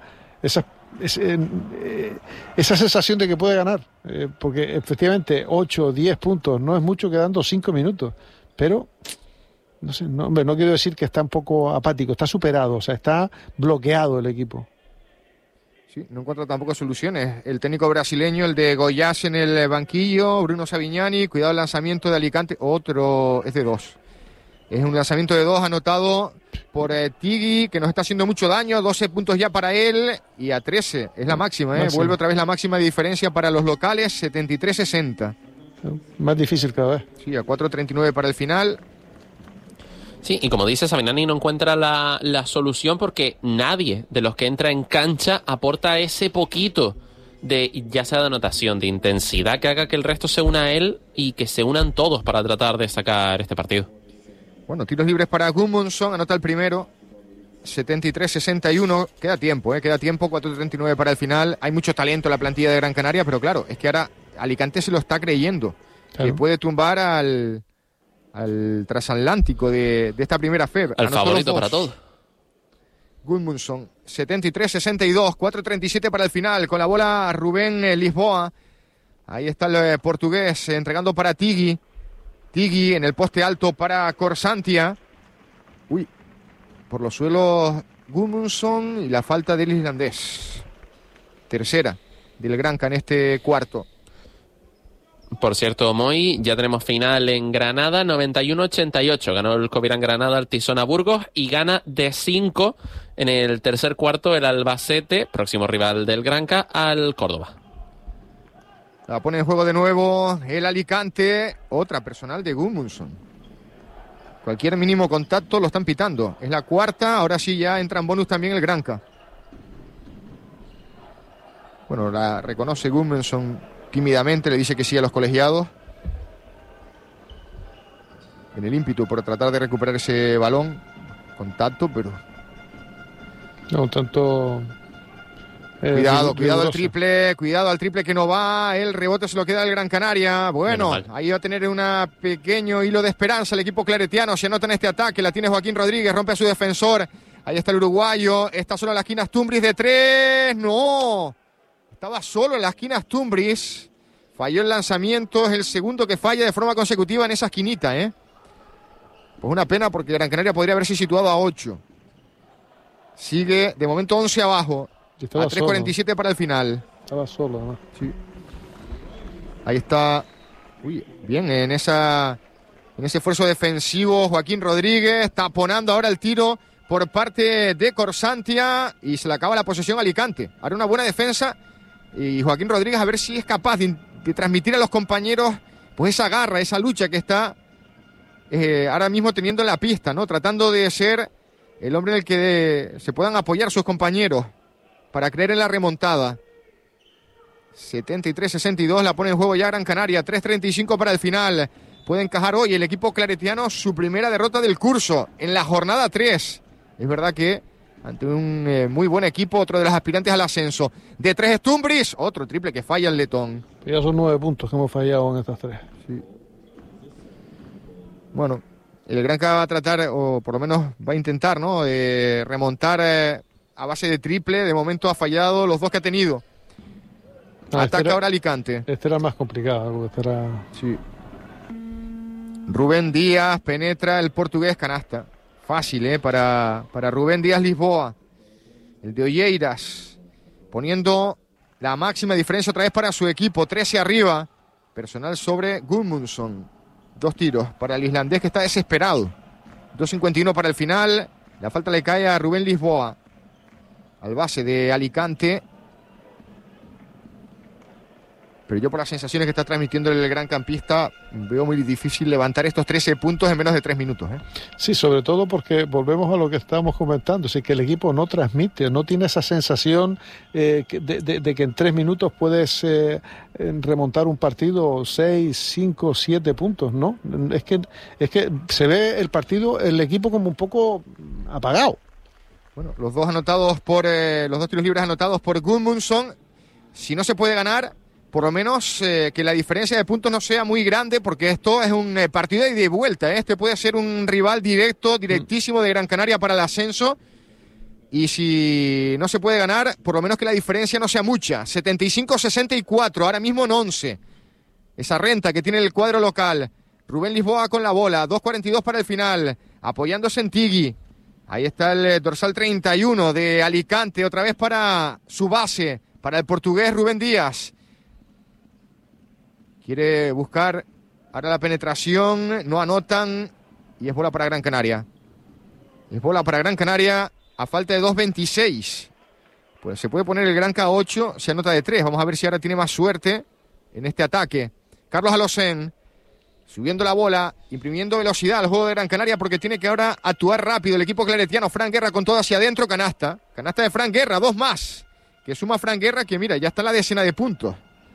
sensación de que puede ganar, porque efectivamente 8 o 10 puntos no es mucho, quedando 5 minutos, pero no sé, no quiero decir que está un poco apático, está superado, o sea, está bloqueado el equipo. Sí, no encuentra tampoco soluciones. El técnico brasileño, el de Goiás en el banquillo, Bruno Savignani, cuidado el lanzamiento de Alicante, otro es de 2. Es un lanzamiento de 2 anotado por Tigui, que nos está haciendo mucho daño, 12 puntos ya para él, y a 13 es la máxima, vuelve otra vez la máxima de diferencia para los locales, 73-60. Más difícil cada vez. Sí, a 4.39 para el final. Sí, y como dice Savignani, no encuentra la solución porque nadie de los que entra en cancha aporta ese poquito de, ya sea de anotación, de intensidad, que haga que el resto se una a él y que se unan todos para tratar de sacar este partido. Bueno, tiros libres para Gudmundsson, anota el primero, 73-61, queda tiempo, 4.39 para el final. Hay mucho talento en la plantilla de Gran Canaria, pero claro, es que ahora Alicante se lo está creyendo, claro, que puede tumbar al transatlántico de esta primera FEB. Al favorito para todo. Gudmundsson, 73-62, 4.37 para el final, con la bola Rubén Lisboa. Ahí está el portugués entregando para Tigui. Tigui en el poste alto para Corsantia. Uy, por los suelos Gudmundsson y la falta del islandés. Tercera del Granca en este cuarto. Por cierto, Moy, ya tenemos final en Granada, 91-88. Ganó el Covirán Granada al Tizona Burgos y gana de 5 en el tercer cuarto el Albacete, próximo rival del Granca, al Córdoba. La pone en juego de nuevo el Alicante, otra personal de Gudmundsson. Cualquier mínimo contacto lo están pitando. Es la cuarta, ahora sí ya entra en bonus también el Granca. Bueno, la reconoce Gudmundsson tímidamente, le dice que sí a los colegiados. En el ímpetu por tratar de recuperar ese balón. Contacto, pero... No, tanto... Cuidado al triple que no va, el rebote se lo queda el Gran Canaria. Bueno, ahí va a tener un pequeño hilo de esperanza el equipo claretiano. Se anota en este ataque, la tiene Joaquín Rodríguez, rompe a su defensor. Ahí está el uruguayo, está solo en la esquina Stumbris de 3. ¡No! Estaba solo en la esquina Stumbris. Falló el lanzamiento, es el segundo que falla de forma consecutiva en esa esquinita, Pues una pena porque Gran Canaria podría haberse situado a 8. Sigue de momento 11 abajo. A 3.47 para el final. Estaba solo, ¿no? Sí. Ahí está. Uy, bien, en ese esfuerzo defensivo, Joaquín Rodríguez taponando ahora el tiro por parte de Corsantia y se le acaba la posesión a Alicante. Ahora una buena defensa y Joaquín Rodríguez a ver si es capaz de transmitir a los compañeros pues esa garra, esa lucha que está ahora mismo teniendo en la pista, ¿no? Tratando de ser el hombre en el que se puedan apoyar sus compañeros para creer en la remontada. 73-62 la pone en juego ya Gran Canaria, 3:35 para el final. Puede encajar hoy el equipo claretiano su primera derrota del curso en la jornada 3. Es verdad que ante un muy buen equipo, otro de los aspirantes al ascenso. De 3 Stumbris, otro triple que falla el letón. Ya son 9 puntos que hemos fallado en estas 3. Sí. Bueno, el Granca va a tratar, o por lo menos va a intentar, ¿no? Remontar a base de triple. De momento ha fallado los 2 que ha tenido. Ataca ahora Alicante. Este era más complicado. Sí. Rubén Díaz penetra el portugués, canasta. Fácil, para Rubén Díaz Lisboa. El de Olleiras. Poniendo la máxima diferencia otra vez para su equipo. 13 arriba. Personal sobre Gudmundsson. 2 tiros para el islandés que está desesperado. 2:51 para el final. La falta le cae a Rubén Lisboa. Al base de Alicante. Pero yo por las sensaciones que está transmitiendo el gran campista veo muy difícil levantar estos 13 puntos en menos de 3 minutos. Sí, sobre todo porque volvemos a lo que estábamos comentando, es que el equipo no transmite, no tiene esa sensación de que en 3 minutos puedes remontar un partido 6, 5, 7 puntos, ¿no? Es que se ve el partido, el equipo como un poco apagado. Bueno, los 2 anotados por los 2 tiros libres anotados por Gudmundsson. Si no se puede ganar, por lo menos que la diferencia de puntos no sea muy grande, porque esto es un partido de vuelta. Este puede ser un rival directísimo de Gran Canaria para el ascenso. Y si no se puede ganar, por lo menos que la diferencia no sea mucha. 75-64, ahora mismo en 11. Esa renta que tiene el cuadro local. Rubén Lisboa con la bola, 2:42 para el final. Apoyándose en Tigui. Ahí está el dorsal 31 de Alicante, otra vez para su base, para el portugués Rubén Díaz. Quiere buscar ahora la penetración, no anotan y es bola para Gran Canaria. Es bola para Gran Canaria a falta de 2:26. Pues se puede poner el Granca 8, se anota de 3. Vamos a ver si ahora tiene más suerte en este ataque. Carlos Alocén subiendo la bola, imprimiendo velocidad al juego de Gran Canaria porque tiene que ahora actuar rápido el equipo claretiano. Fran Guerra con todo hacia adentro, canasta. Canasta de Fran Guerra, 2 más. Que suma Fran Guerra que mira, ya está en la decena de puntos.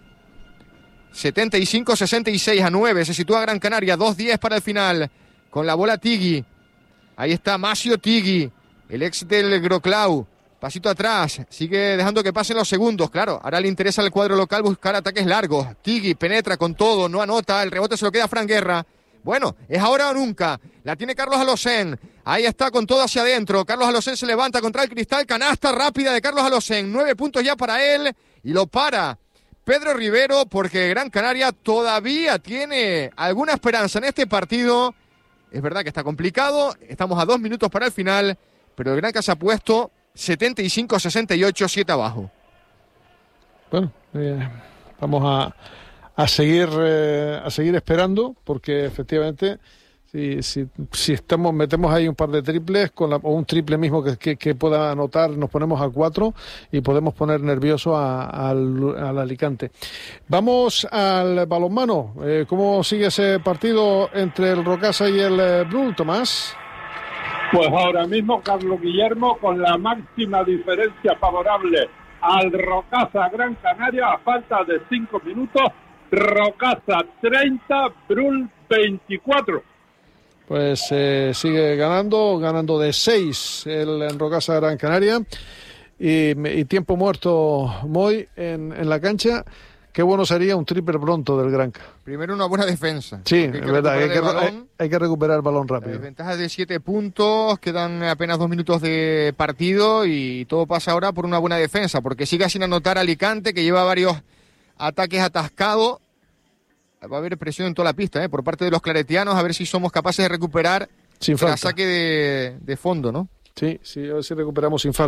75-66 a 9, se sitúa Gran Canaria, 2:10 para el final, con la bola Tigui, ahí está Macio Tigui, el ex del Groclau, pasito atrás, sigue dejando que pasen los segundos, claro, ahora le interesa al cuadro local buscar ataques largos, Tigui penetra con todo, no anota, el rebote se lo queda a Fran Guerra, bueno, es ahora o nunca, la tiene Carlos Alocén, ahí está con todo hacia adentro, Carlos Alocén se levanta contra el cristal, canasta rápida de Carlos Alocén, 9 puntos ya para él, y lo para Pedro Rivero, porque Gran Canaria todavía tiene alguna esperanza en este partido. Es verdad que está complicado, estamos a 2 minutos para el final, pero el Granca se ha puesto 75-68, 7 abajo. Bueno, vamos a seguir esperando, porque efectivamente si metemos ahí un par de triples o un triple mismo que pueda anotar, nos ponemos a 4 y podemos poner nervioso al Alicante. Vamos al balonmano. ¿Cómo sigue ese partido entre el Rocasa y el Brul, Tomás? Pues ahora mismo Carlos Guillermo con la máxima diferencia favorable al Rocasa Gran Canaria a falta de 5 minutos. Rocasa 30, Brul 24. Pues sigue ganando de 6 el Rocasa Gran Canaria y tiempo muerto Moy en la cancha. Qué bueno sería un triple pronto del Granca. Primero una buena defensa. Sí, es verdad, hay que recuperar el balón rápido. Ventajas de 7 puntos, quedan apenas 2 minutos de partido y todo pasa ahora por una buena defensa, porque sigue sin anotar Alicante, que lleva varios ataques atascados. Va a haber presión en toda la pista, por parte de los claretianos, a ver si somos capaces de recuperar sin falta. El saque de fondo, ¿no? Sí, a ver si recuperamos sin falta.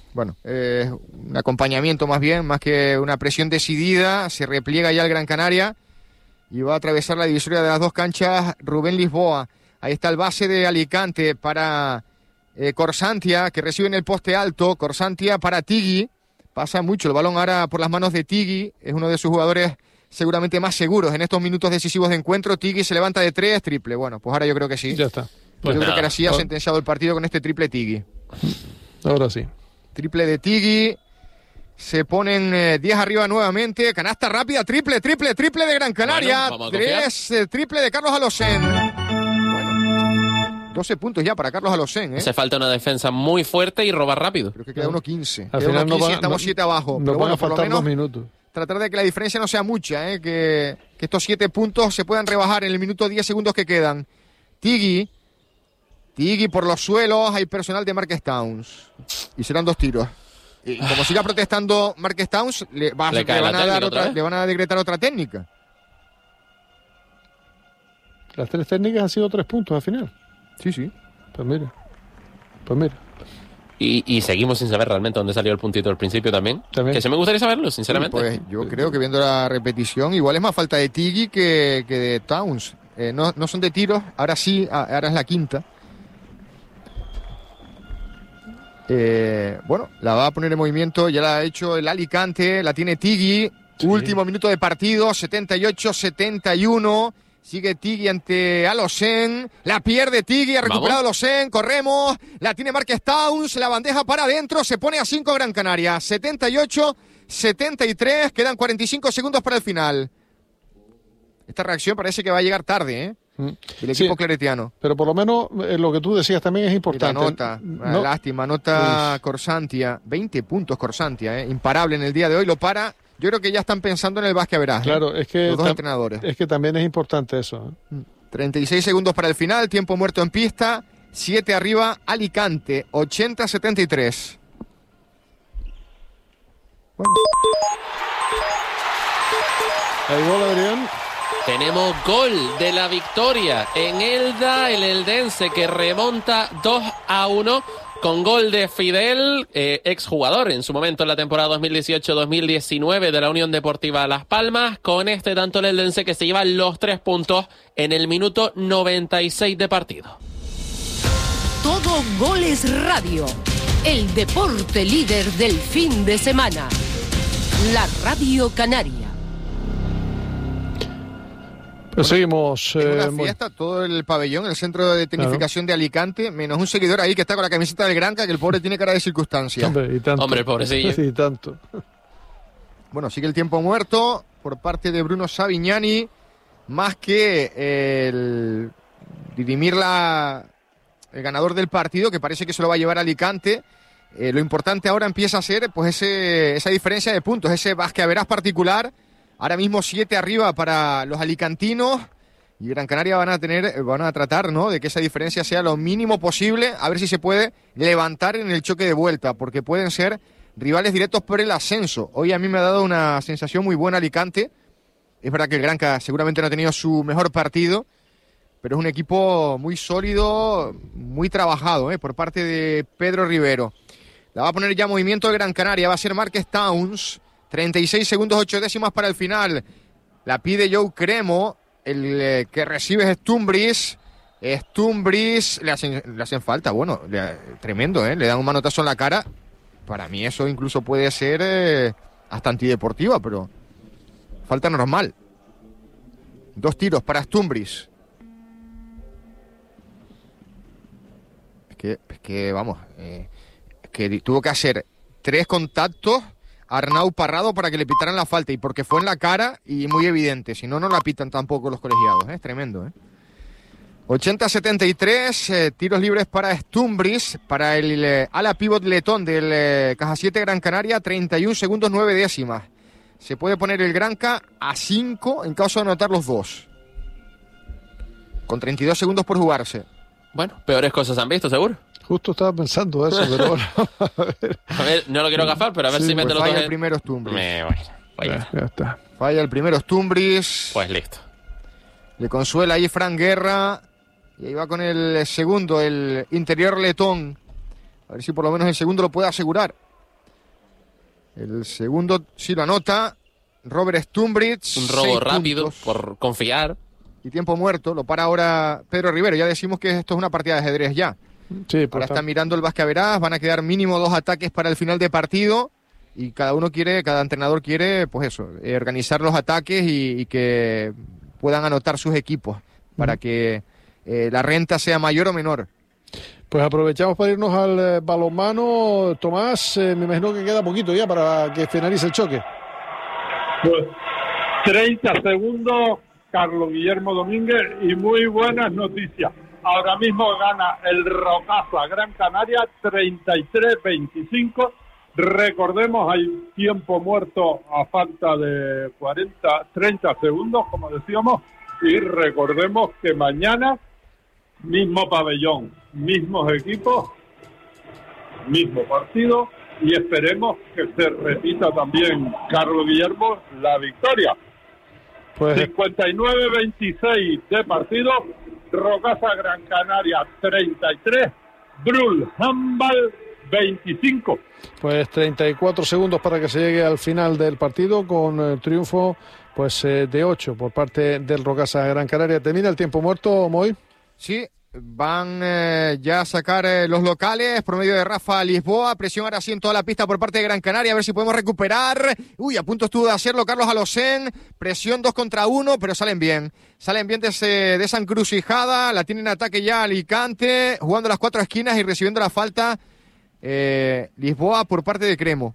Bueno, un acompañamiento más bien, más que una presión decidida. Se repliega ya el Gran Canaria y va a atravesar la divisoria de las dos canchas Rubén Lisboa. Ahí está el base de Alicante para Corsantia, que recibe en el poste alto. Corsantia para Tigui. Pasa mucho el balón ahora por las manos de Tigui. Es uno de sus jugadores seguramente más seguros en estos minutos decisivos de encuentro. Tigui se levanta de 3, triple. Bueno, pues ahora yo creo que sí. Ya está. Pues yo creo que ahora sí ha sentenciado el partido con este triple Tigui. Ahora sí. Triple de Tigui. Se ponen 10 arriba nuevamente. Canasta rápida, triple de Gran Canaria. Bueno, 3, triple de Carlos Alocén. Bueno, 12 puntos ya para Carlos Alocén. Hace falta una defensa muy fuerte y robar rápido. Creo que queda 1-15. Al final estamos 7 abajo. Nos van a faltar por lo menos 2 minutos. Tratar de que la diferencia no sea mucha, que estos 7 puntos se puedan rebajar en el minuto 10 segundos que quedan. Tigui por los suelos, hay personal de Marques Towns. Y serán 2 tiros. Y como siga protestando Marques Towns, le van a decretar otra técnica. Las 3 técnicas han sido 3 puntos al final. Sí. Pues mira. Y seguimos sin saber realmente dónde salió el puntito al principio también. Que se me gustaría saberlo, sinceramente. Pues yo creo que viendo la repetición, igual es más falta de Tigui que de Towns. No son de tiros, ahora sí, ahora es la quinta. Bueno, la va a poner en movimiento, ya la ha hecho el Alicante, la tiene Tigui. Sí. Último minuto de partido, 78-71. Sigue Tigui ante Alocén. La pierde Tigui, ha recuperado Alocén. Corremos. La tiene Marques Towns. La bandeja para adentro. Se pone a 5 Gran Canaria. 78-73. Quedan 45 segundos para el final. Esta reacción parece que va a llegar tarde, el equipo claretiano. Pero por lo menos lo que tú decías también es importante. Lástima, nota Corsantia. 20 puntos Corsantia, imparable en el día de hoy. Lo para. Yo creo que ya están pensando en el básquet Verás. Claro, es que los dos entrenadores. Es que también es importante eso. 36 segundos para el final, tiempo muerto en pista. 7 arriba, Alicante, 80-73. Bueno. ¿Hay gol, Adrián? Tenemos gol de la victoria en Elda, el eldense que remonta 2-1 con gol de Fidel, exjugador en su momento en la temporada 2018-2019 de la Unión Deportiva Las Palmas. Con este tanto el eldense que se lleva los 3 puntos en el minuto 96 de partido. Todo Goles Radio, el deporte líder del fin de semana. La Radio Canaria. Seguimos. Una fiesta, todo el pabellón, el centro de tecnificación de Alicante, menos un seguidor ahí que está con la camiseta del Granca, que el pobre tiene cara de circunstancia. Hombre, el pobrecillo. Sí, tanto. Bueno, sigue el tiempo muerto por parte de Bruno Savignani, más que el dirimir el ganador del partido, que parece que se lo va a llevar Alicante. Lo importante ahora empieza a ser pues esa diferencia de puntos, ese basqueaverás particular. Ahora mismo 7 arriba para los alicantinos y Gran Canaria van a tratar, ¿no?, de que esa diferencia sea lo mínimo posible, a ver si se puede levantar en el choque de vuelta, porque pueden ser rivales directos por el ascenso. Hoy a mí me ha dado una sensación muy buena Alicante. Es verdad que el Granca seguramente no ha tenido su mejor partido, pero es un equipo muy sólido, muy trabajado, por parte de Pedro Rivero. La va a poner ya en movimiento el Gran Canaria, va a ser Marques Towns. 36 segundos 8 décimas para el final. La pide Joe Cremo. El que recibe es Stumbris. Stumbris le hacen falta. Bueno, tremendo, le dan un manotazo en la cara. Para mí eso incluso puede ser hasta antideportiva, pero falta normal. 2 tiros para Stumbris. Es que vamos, que tuvo que hacer 3 contactos Arnau Parrado para que le pitaran la falta, y porque fue en la cara y muy evidente, si no, no la pitan tampoco los colegiados, es tremendo. 80-73, tiros libres para Stumbris, para el ala pivot letón del Caja 7 Gran Canaria, 31 segundos 9 décimas. Se puede poner el Granca a 5 en caso de anotar los 2, con 32 segundos por jugarse. Bueno, peores cosas han visto, seguro. Justo estaba pensando eso, pero bueno. A ver, no lo quiero gafar, pero a ver si mete los dos. Falla el primero Stumbris. Ya está. Falla el primero Stumbris. Pues listo. Le consuela ahí Fran Guerra. Y ahí va con el segundo, el interior letón. A ver si por lo menos el segundo lo puede asegurar. El segundo sí lo anota Robert Stumbridge. Un robo rápido por confiar. Y tiempo muerto. Lo para ahora Pedro Rivero. Ya decimos que esto es una partida de ajedrez ya. Sí, pues ahora está mirando el Vázquez Averaz. Van a quedar mínimo 2 ataques para el final de partido. Y cada entrenador quiere, pues eso, organizar los ataques y que puedan anotar sus equipos para que la renta sea mayor o menor. Pues aprovechamos para irnos al balonmano. Tomás, me imagino que queda poquito ya para que finalice el choque. Pues 30 segundos, Carlos Guillermo Domínguez, y muy buenas noticias. Ahora mismo gana el Rocasa Gran Canaria 33-25. Recordemos, hay tiempo muerto a falta de 30 segundos, como decíamos, y recordemos que mañana, mismo pabellón, mismos equipos, mismo partido, y esperemos que se repita también, Carlos Guillermo, la victoria. Pues 59-26 de partido, Rocasa Gran Canaria 33, Brul Handball 25. Pues 34 segundos para que se llegue al final del partido con triunfo pues de 8 por parte del Rocasa Gran Canaria. ¿Termina el tiempo muerto, Moy? Sí, van ya a sacar los locales por medio de Rafa Lisboa. Presión ahora sí en toda la pista por parte de Gran Canaria. A ver si podemos recuperar. Uy, a punto estuvo de hacerlo Carlos Alocén. Presión 2 contra 1, pero salen bien. Salen bien de esa encrucijada. La tienen en ataque ya Alicante, jugando las 4 esquinas y recibiendo la falta Lisboa por parte de Cremo.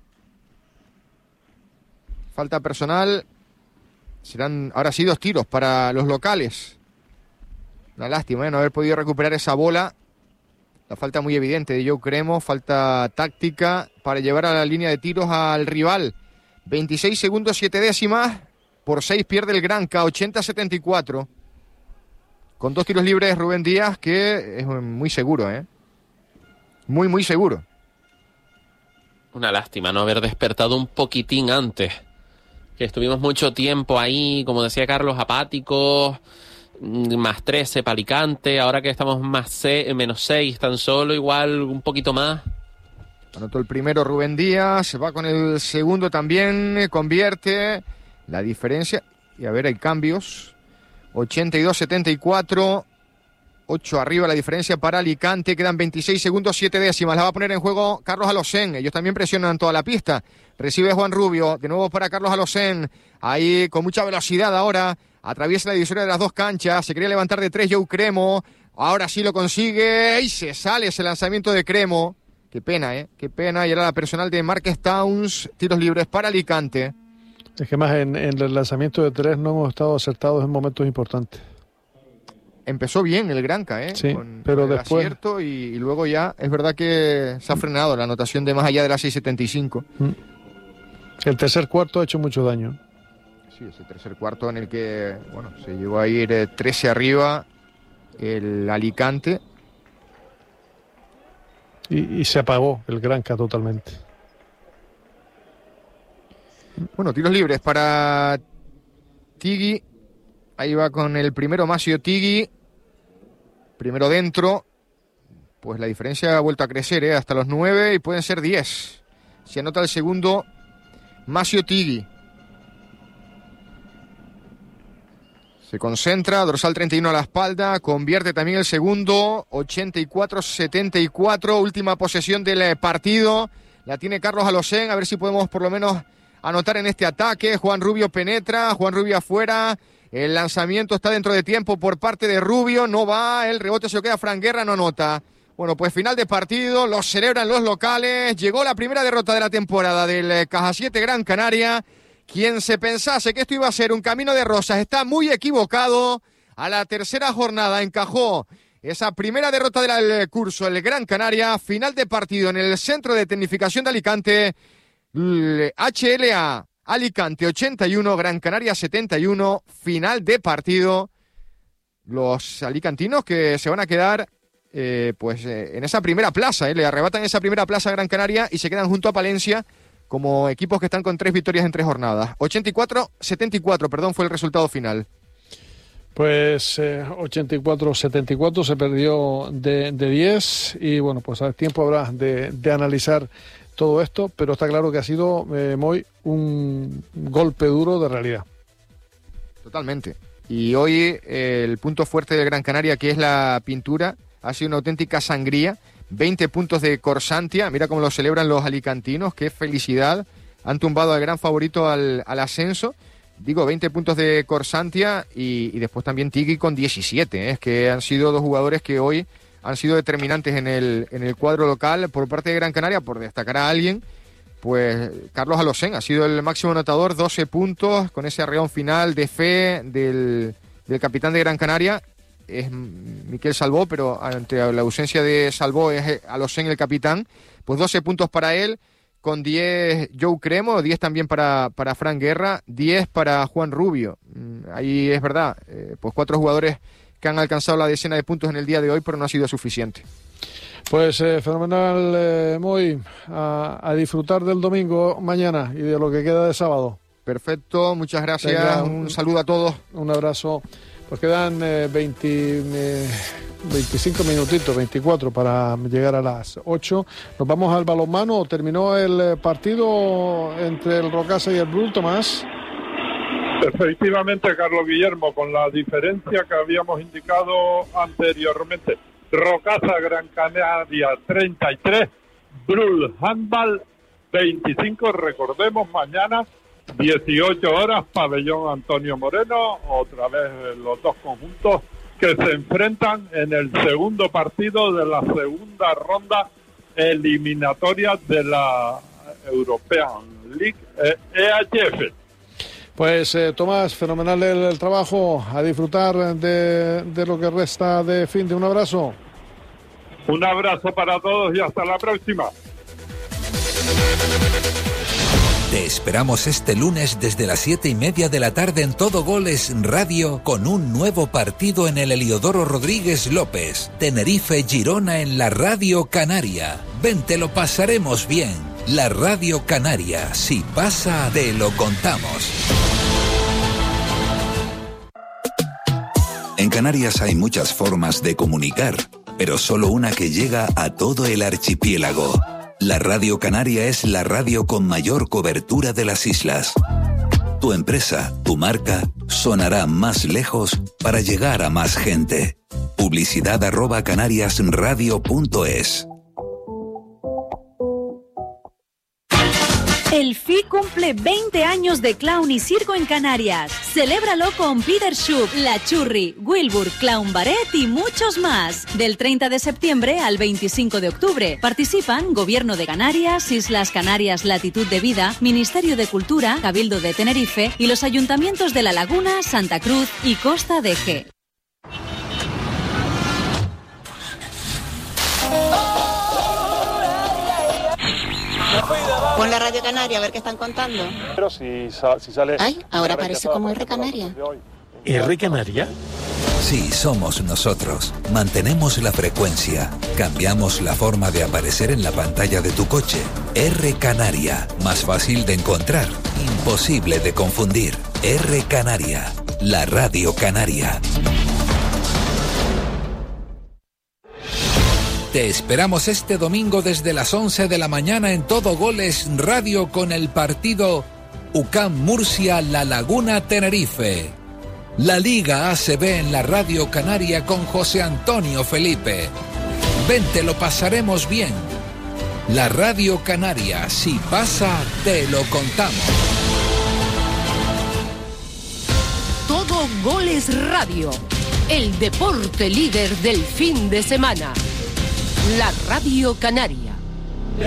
Falta personal. Serán ahora sí 2 tiros para los locales. Una lástima, no haber podido recuperar esa bola. La falta muy evidente de Joe Cremo. Falta táctica para llevar a la línea de tiros al rival. 26 segundos 7 décimas. Por 6 pierde el Granca, 80-74. Con 2 tiros libres Rubén Díaz, que es muy seguro, Muy, muy seguro. Una lástima no haber despertado un poquitín antes. Que estuvimos mucho tiempo ahí, como decía Carlos, apáticos. Más 13 para Alicante. Ahora que estamos menos 6 tan solo, igual un poquito más. Anotó el primero Rubén Díaz. Se va con el segundo también. Convierte la diferencia. Y a ver, hay cambios. 82-74. 8 arriba la diferencia para Alicante. Quedan 26 segundos 7 décimas. La va a poner en juego Carlos Alocén. Ellos también presionan toda la pista. Recibe Juan Rubio. De nuevo para Carlos Alocén. Ahí con mucha velocidad ahora. Atraviesa la divisoria de las 2 canchas. Se quería levantar de 3 Joe Cremo. Ahora sí lo consigue. Y se sale ese lanzamiento de Cremo. Qué pena, Qué pena. Y era la personal de Marques Towns. Tiros libres para Alicante. Es que más en el lanzamiento de 3 no hemos estado acertados en momentos importantes. Empezó bien el Granca, Sí, pero con después acierto y luego ya es verdad que se ha frenado la anotación de más allá de las 6.75. El tercer cuarto ha hecho mucho daño. Sí, ese tercer cuarto en el que se llegó a ir 13 arriba el Alicante. Y se apagó el Granca totalmente. Bueno, tiros libres para Tigui. Ahí va con el primero Masio Tigui. Primero dentro. Pues la diferencia ha vuelto a crecer, hasta los 9 y pueden ser 10. Si anota el segundo Masio Tigui. Se concentra, dorsal 31 a la espalda. Convierte también el segundo. 84-74. Última posesión del partido. La tiene Carlos Alocén. A ver si podemos por lo menos anotar en este ataque. Juan Rubio penetra. Juan Rubio afuera. El lanzamiento está dentro de tiempo por parte de Rubio. No va. El rebote se lo queda Fran Guerra. No anota. Bueno, pues final de partido. Lo celebran los locales. Llegó la primera derrota de la temporada del Caja 7 Gran Canaria. Quien se pensase que esto iba a ser un camino de rosas está muy equivocado. A la tercera jornada encajó esa primera derrota del curso, el Gran Canaria. Final de partido en el Centro de Tecnificación de Alicante. HLA Alicante 81, Gran Canaria 71. Final de partido. Los alicantinos que se van a quedar en esa primera plaza. Le arrebatan esa primera plaza a Gran Canaria y se quedan junto a Palencia como equipos que están con 3 victorias en 3 jornadas. 84-74, fue el resultado final. Pues 84-74 se perdió de 10 y bueno, pues a tiempo habrá de analizar todo esto, pero está claro que ha sido, Moy, un golpe duro de realidad. Totalmente. Y hoy el punto fuerte del Gran Canaria, que es la pintura, ha sido una auténtica sangría. 20 puntos de Corsantia, mira cómo lo celebran los alicantinos, qué felicidad. Han tumbado al gran favorito al ascenso. Digo, 20 puntos de Corsantia y después también Tigui con 17. Es que han sido dos jugadores que hoy han sido determinantes en el cuadro local. Por parte de Gran Canaria, por destacar a alguien, pues Carlos Alocén ha sido el máximo anotador, 12 puntos, con ese arreón final de fe del capitán de Gran Canaria. Es Miquel Salvó, pero ante la ausencia de Salvó es Alocén el capitán. Pues 12 puntos para él, con 10 Joe Cremo, 10 también para Fran Guerra, 10 para Juan Rubio. Ahí es verdad, pues 4 jugadores que han alcanzado la decena de puntos en el día de hoy, pero no ha sido suficiente. Pues fenomenal, Moy, a disfrutar del domingo mañana y de lo que queda de sábado. Perfecto, muchas gracias. Venga, un saludo a todos. Un abrazo. Pues quedan 25 minutitos, 24 para llegar a las 8. Nos vamos al balonmano. Terminó el partido entre el Rocasa y el Brull, Tomás. Efectivamente, Carlos Guillermo, con la diferencia que habíamos indicado anteriormente. Rocasa Gran Canaria 33, Brull Handball 25. Recordemos, mañana 18 horas, pabellón Antonio Moreno, otra vez los dos conjuntos que se enfrentan en el segundo partido de la segunda ronda eliminatoria de la European League EHF. Pues Tomás, fenomenal el trabajo, a disfrutar de lo que resta de fin de. Un abrazo. Un abrazo para todos y hasta la próxima. Te esperamos este lunes desde las 7:30 de la tarde en Todo Goles Radio con un nuevo partido en el Heliodoro Rodríguez López. Tenerife-Girona en la Radio Canaria. Ven, te lo pasaremos bien. La Radio Canaria, si pasa, te lo contamos. En Canarias hay muchas formas de comunicar, pero solo una que llega a todo el archipiélago. La Radio Canaria es la radio con mayor cobertura de las islas. Tu empresa, tu marca, sonará más lejos para llegar a más gente. Publicidad@canariasradio.es. El FI cumple 20 años de clown y circo en Canarias. Celébralo con Peter Schupp, La Churri, Wilbur, Clown Barret y muchos más. Del 30 de septiembre al 25 de octubre. Participan Gobierno de Canarias, Islas Canarias Latitud de Vida, Ministerio de Cultura, Cabildo de Tenerife y los ayuntamientos de La Laguna, Santa Cruz y Costa de G. Pon la Radio Canaria a ver qué están contando. Pero si sale... Ay, ahora parece como R Canaria. ¿R Canaria? Sí, somos nosotros. Mantenemos la frecuencia. Cambiamos la forma de aparecer en la pantalla de tu coche. R Canaria. Más fácil de encontrar. Imposible de confundir. R Canaria. La Radio Canaria. Te esperamos este domingo desde las 11 de la mañana en Todo Goles Radio con el partido UCAM Murcia La Laguna Tenerife. La Liga ACB en la Radio Canaria con José Antonio Felipe. Ven, te lo pasaremos bien. La Radio Canaria, si pasa, te lo contamos. Todo Goles Radio, el deporte líder del fin de semana. La Radio Canaria.